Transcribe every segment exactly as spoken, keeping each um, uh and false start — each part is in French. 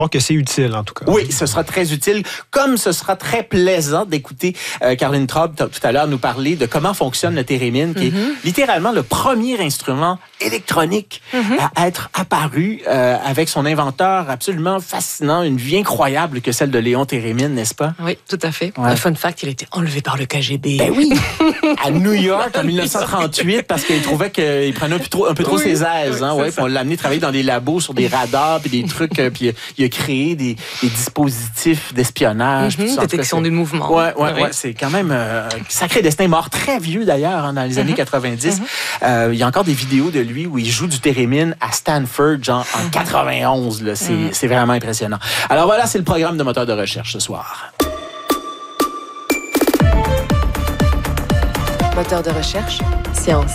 Je crois que c'est utile, en tout cas. Oui, ce sera très utile, comme ce sera très plaisant d'écouter euh, Caroline Traub tout à l'heure nous parler de comment fonctionne le thérémine, qui mm-hmm. est littéralement le premier instrument électronique mm-hmm. à être apparu euh, avec son inventeur absolument fascinant, une vie incroyable que celle de Léon Thérémine, n'est-ce pas? Oui, tout à fait. Ouais. Un fun fact, il a été enlevé par le K G B. Ben oui! À New York, en dix-neuf cent trente-huit, parce qu'il trouvait qu'il prenait un peu trop, un peu trop oui, ses aises. Oui, hein, ouais, puis on l'a amené travailler dans des labos sur des radars, puis des trucs, puis il a créé des, des dispositifs d'espionnage. Mm-hmm, ça, détection du mouvement. Ouais, ouais, ouais, ouais. C'est quand même euh, un sacré destin, mort très vieux d'ailleurs, hein, dans les mm-hmm. années quatre-vingt-dix. Mm-hmm. Euh, il y a encore des vidéos de lui où il joue du thérémine à Stanford, genre en mm-hmm. quatre-vingt-onze. Là. C'est, mm-hmm. c'est vraiment impressionnant. Alors voilà, c'est le programme de Moteur de recherche ce soir. Moteur de recherche, science.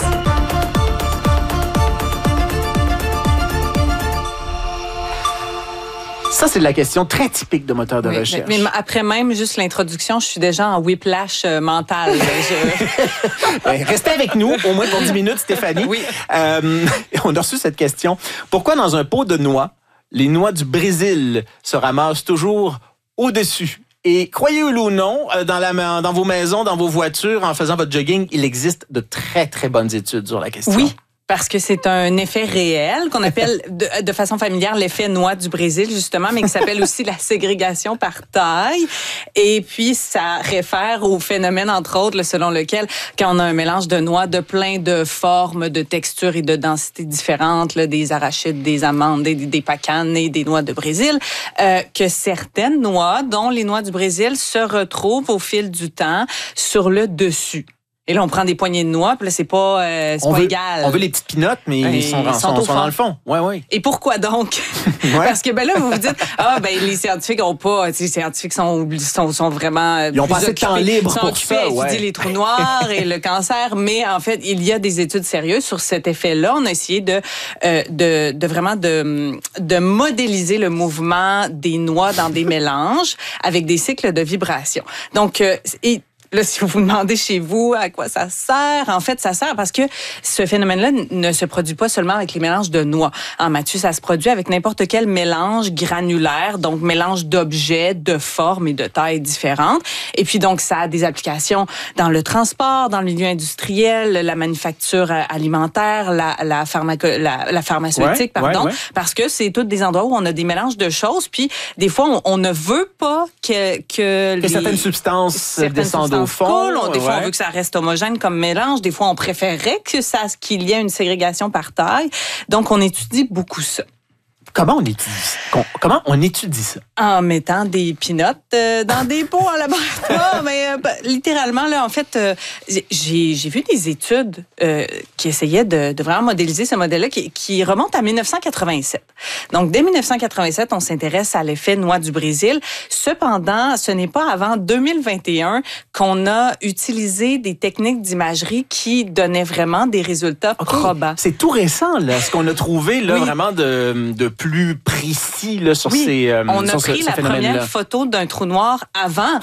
Ça, c'est de la question très typique de moteur de oui, recherche. Mais, mais après même juste l'introduction, je suis déjà en whiplash euh, mental. Je... ben, restez avec nous, au moins pour dix minutes, Stéphanie. Oui. Euh, on a reçu cette question. Pourquoi dans un pot de noix, les noix du Brésil se ramassent toujours au-dessus? Et croyez-le ou non, dans, la, dans vos maisons, dans vos voitures, en faisant votre jogging, il existe de très, très bonnes études sur la question. Oui. Parce que c'est un effet réel qu'on appelle de, de façon familière l'effet noix du Brésil, justement, mais qui s'appelle aussi la ségrégation par taille. Et puis, ça réfère au phénomène, entre autres, selon lequel, quand on a un mélange de noix de plein de formes, de textures et de densités différentes, là, des arachides, des amandes, des, des pacanes et des noix de Brésil, euh, que certaines noix, dont les noix du Brésil, se retrouvent au fil du temps sur le dessus. Et là, on prend des poignées de noix, puis là, c'est pas, euh, c'est on pas veut, égal. On veut les petites pinottes, mais ils sont, ils sont, sont, sont dans le fond. Ouais, ouais. Et pourquoi donc? Ouais. Parce que ben là, vous vous dites, ah ben les scientifiques ont pas, les scientifiques sont, sont, sont vraiment ils ont pas assez de temps libre sont pour ça. Ils ont étudié les trous noirs et le cancer, mais en fait, il y a des études sérieuses sur cet effet-là. On a essayé de, euh, de, de vraiment de, de modéliser le mouvement des noix dans des mélanges avec des cycles de vibration. Donc, euh, et là, si vous vous demandez chez vous à quoi ça sert, en fait, ça sert parce que ce phénomène-là ne se produit pas seulement avec les mélanges de noix. En Mathieu, ça se produit avec n'importe quel mélange granulaire, donc mélange d'objets, de formes et de tailles différentes. Et puis, donc, ça a des applications dans le transport, dans le milieu industriel, la manufacture alimentaire, la, la, pharmaco, la, la pharmaceutique, ouais, pardon, ouais, ouais. Parce que c'est tous des endroits où on a des mélanges de choses. Puis, des fois, on, on ne veut pas que... Que, que les, certaines substances certaines descendent substances au fond. Cool. Des fois, ouais. on veut que ça reste homogène comme mélange. Des fois, on préférerait que ça, qu'il y ait une ségrégation par taille. Donc, on étudie beaucoup ça. Comment on étudie ça? Comment on étudie ça? En mettant des pinottes euh, dans des pots en laboratoire. Mais euh, bah, littéralement, là, en fait, euh, j'ai, j'ai vu des études euh, qui essayaient de, de vraiment modéliser ce modèle-là qui, qui remontent à dix-neuf cent quatre-vingt-sept. Donc, dès dix-neuf cent quatre-vingt-sept, on s'intéresse à l'effet noix du Brésil. Cependant, ce n'est pas avant deux mille vingt et un qu'on a utilisé des techniques d'imagerie qui donnaient vraiment des résultats okay. probants. C'est tout récent, là, ce qu'on a trouvé là, oui. vraiment de, de plus précis là, sur oui. ces euh, on a sur pris ce, la première photo d'un trou noir avant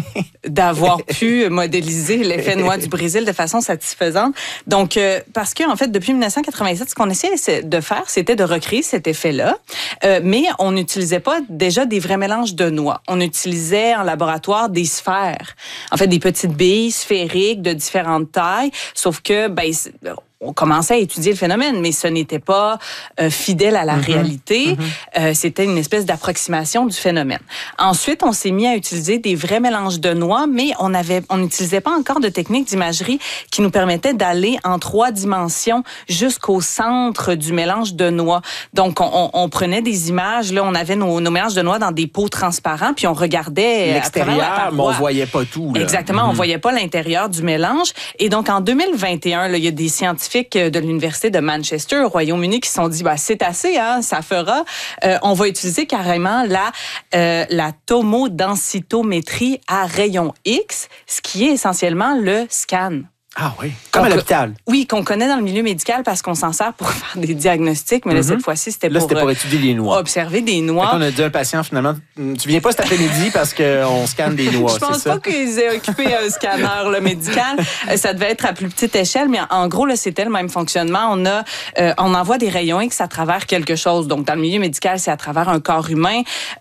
d'avoir pu modéliser l'effet noix du Brésil de façon satisfaisante. Donc, euh, parce que en fait, depuis dix-neuf cent quatre-vingt-sept, ce qu'on essayait de faire, c'était de recréer cet effet-là, euh, mais on n'utilisait pas déjà des vrais mélanges de noix. On utilisait en laboratoire des sphères, en fait, des petites billes sphériques de différentes tailles, sauf que ben on commençait à étudier le phénomène, mais ce n'était pas euh, fidèle à la mm-hmm. réalité. Mm-hmm. Euh, c'était une espèce d'approximation du phénomène. Ensuite, on s'est mis à utiliser des vrais mélanges de noix, mais on avait, on n'utilisait pas encore de technique d'imagerie qui nous permettait d'aller en trois dimensions jusqu'au centre du mélange de noix. Donc, on, on, on prenait des images, là, on avait nos, nos mélanges de noix dans des pots transparents, puis on regardait l'extérieur, mais on voyait pas tout. Là. Exactement, mm-hmm. on voyait pas l'intérieur du mélange. Et donc, en deux mille vingt et un, là, il y a des scientifiques de l'Université de Manchester, au Royaume-Uni, qui se sont dit, bah, c'est assez, hein, ça fera. Euh, on va utiliser carrément la, euh, la tomodensitométrie à rayon X, ce qui est essentiellement le scan. Ah oui, comme à l'hôpital. Oui, qu'on connaît dans le milieu médical parce qu'on s'en sert pour faire des diagnostics, mais là, mm-hmm. cette fois-ci, c'était là, pour, c'était pour étudier les noix. Observer des noix. On a dit à un patient, finalement, tu viens pas cet après-midi parce qu'on scanne des noix, Je pense c'est pas ça? qu'ils aient occupé un scanner là, médical. Ça devait être à plus petite échelle, mais en gros, là, c'était le même fonctionnement. On a, euh, on envoie des rayons X à travers quelque chose. Donc, dans le milieu médical, c'est à travers un corps humain.